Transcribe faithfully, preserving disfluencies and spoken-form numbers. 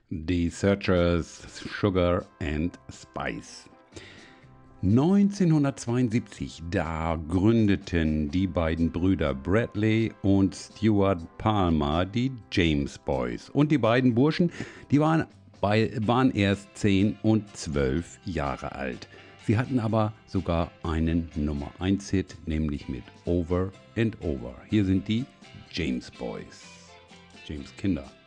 Die Searchers, Sugar and Spice. neunzehnhundertzweiundsiebzig, da gründeten die beiden Brüder Bradley und Stuart Palmer die James Boys. Und die beiden Burschen, die waren, bei, waren erst zehn und zwölf Jahre alt. Sie hatten aber sogar einen Nummer eins Hit, nämlich mit Over and Over. Hier sind die James Boys. James Kinder.